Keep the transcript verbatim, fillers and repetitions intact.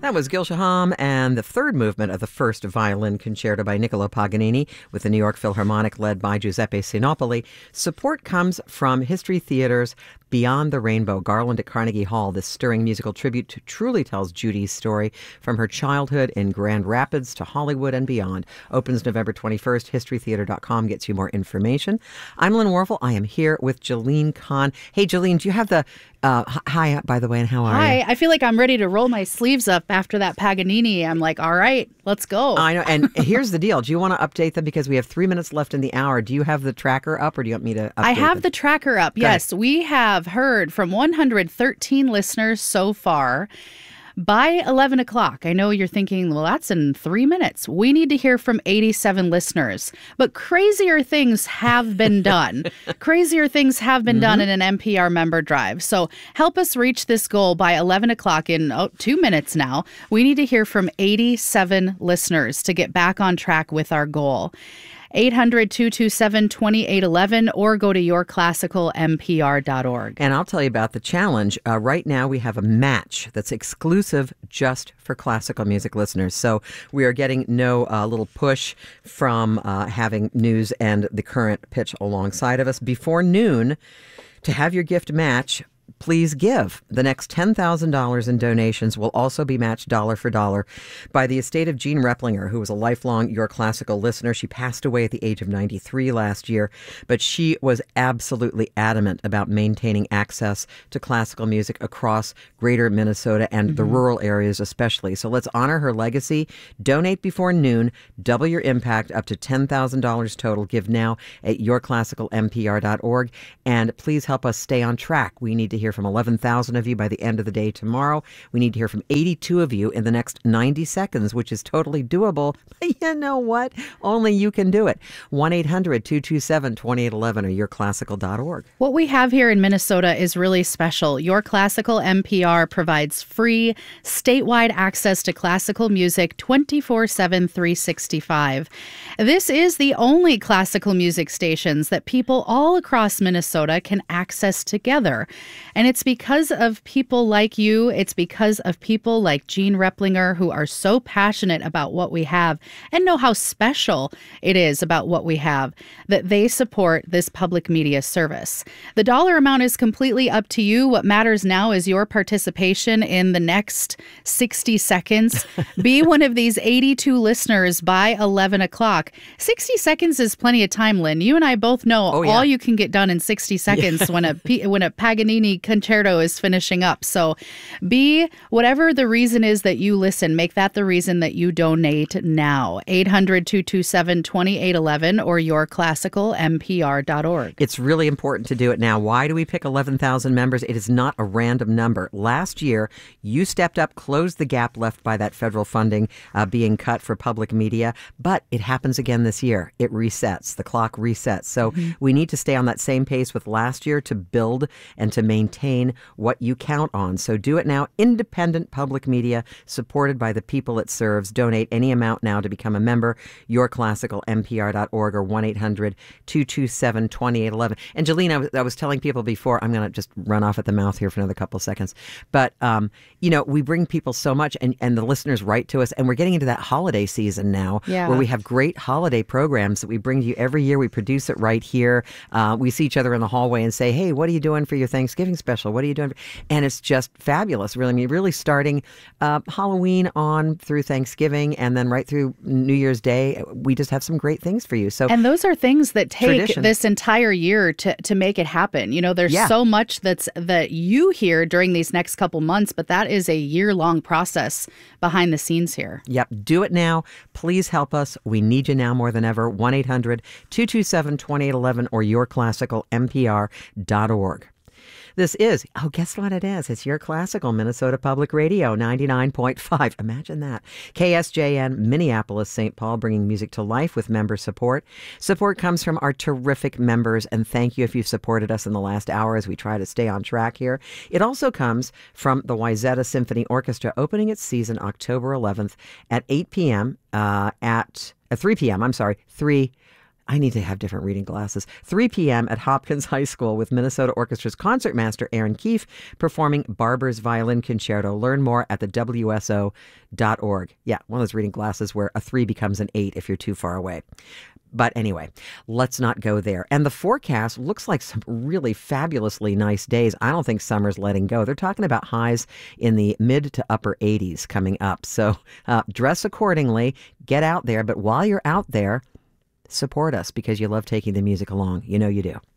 That was Gil Shaham and the third movement of the first violin concerto by Niccolo Paganini with the New York Philharmonic led by Giuseppe Sinopoli. Support comes from History Theater's Beyond the Rainbow, Garland at Carnegie Hall. This stirring musical tribute truly tells Judy's story from her childhood in Grand Rapids to Hollywood and beyond. Opens November twenty-first. history theater dot com gets you more information. I'm Lynn Warfel. I am here with Jalene Kahn. Hey, Jalene, do you have the... Uh, hi, by the way, and how are hi, you? Hi. I feel like I'm ready to roll my sleeves up after that Paganini. I'm like, all right, let's go. I know. And here's the deal. Do you want to update them? Because we have three minutes left in the hour. Do you have the tracker up or do you want me to update I have them? the tracker up. Yes, we have heard from one hundred thirteen listeners so far. By eleven o'clock, I know you're thinking, well, that's in three minutes. We need to hear from eighty-seven listeners. But crazier things have been done. Crazier things have been mm-hmm. done in an N P R member drive. So help us reach this goal by eleven o'clock in oh, two minutes now. We need to hear from eighty-seven listeners to get back on track with our goal. eight hundred, two two seven, two eight one one or go to your classical m p r dot org. And I'll tell you about the challenge. Uh, right now we have a match that's exclusive just for classical music listeners. So we are getting no uh, little push from uh, having news and the current pitch alongside of us. Before noon, to have your gift match, please give. The next ten thousand dollars in donations will also be matched dollar for dollar by the estate of Jean Replinger, who was a lifelong Your Classical listener. She passed away at the age of ninety-three last year, but she was absolutely adamant about maintaining access to classical music across greater Minnesota and mm-hmm. the rural areas especially. So let's honor her legacy. Donate before noon. Double your impact up to ten thousand dollars total. Give now at your classical m p r dot org. And please help us stay on track. We need to hear from eleven thousand of you by the end of the day tomorrow. We need to hear from eighty-two of you in the next ninety seconds, which is totally doable. But you know what? Only you can do it. one eight hundred, two two seven, two eight one one or your classical dot org. What we have here in Minnesota is really special. Your Classical N P R provides free statewide access to classical music twenty-four seven, three sixty-five. This is the only classical music stations that people all across Minnesota can access together. And it's because of people like you, it's because of people like Jean Replinger who are so passionate about what we have and know how special it is about what we have, that they support this public media service. The dollar amount is completely up to you. What matters now is your participation in the next sixty seconds. Be one of these eighty-two listeners by eleven o'clock. sixty seconds is plenty of time, Lynn. You and I both know oh, yeah. all you can get done in sixty seconds yeah. when a when a Paganini concerto is finishing up. So be whatever the reason is that you listen, make that the reason that you donate now. eight hundred, two two seven, two eight one one or your classical m p r dot org. It's really important to do it now. Why do we pick eleven thousand members? It is not a random number. Last year, you stepped up, closed the gap left by that federal funding uh, being cut for public media, but it happens again this year. It resets. The clock resets. So mm-hmm. we need to stay on that same pace with last year to build and to maintain what you count on. So do it now. Independent public media supported by the people it serves. Donate any amount now to become a member. your classical m p r dot org or one eight hundred, two two seven, two eight one one. And Jalene, I was, I was telling people before, I'm going to just run off at the mouth here for another couple of seconds. But, um, you know, we bring people so much and, and the listeners write to us, and we're getting into that holiday season now yeah. where we have great holiday programs that we bring to you every year. We produce it right here. Uh, we see each other in the hallway and say, hey, what are you doing for your Thanksgiving special? What are you doing? And it's just fabulous, really. I mean, really starting uh, Halloween on through Thanksgiving and then right through New Year's Day. We just have some great things for you. So, and those are things that take tradition. this entire year to, to make it happen. You know, there's yeah. so much that's that you hear during these next couple months, but that is a year-long process behind the scenes here. Yep. Do it now. Please help us. We need you now more than ever. one eight hundred, two two seven, two eight one one or your classical m p r dot org. This is, oh, guess what it is? It's Your Classical, Minnesota Public Radio, ninety-nine point five. Imagine that. K S J N, Minneapolis, Saint Paul, bringing music to life with member support. Support comes from our terrific members, and thank you if you've supported us in the last hour as we try to stay on track here. It also comes from the Wayzata Symphony Orchestra, opening its season October eleventh at eight p.m. Uh, at uh, three p.m. I'm sorry, three I need to have different reading glasses. three p.m. at Hopkins High School with Minnesota Orchestra's concertmaster Aaron Keefe performing Barber's Violin Concerto. Learn more at the W S O dot org. Yeah, one of those reading glasses where a three becomes an eight if you're too far away. But anyway, let's not go there. And the forecast looks like some really fabulously nice days. I don't think summer's letting go. They're talking about highs in the mid to upper eighties coming up. So uh, dress accordingly, get out there. But while you're out there, support us because you love taking the music along. You know you do.